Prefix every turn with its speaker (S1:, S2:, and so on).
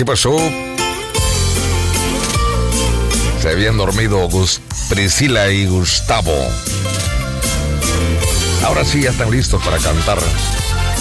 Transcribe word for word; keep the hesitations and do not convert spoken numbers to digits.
S1: ¿Qué pasó? Se habían dormido Gus, Priscila y Gustavo. Ahora sí, ya están listos para cantar.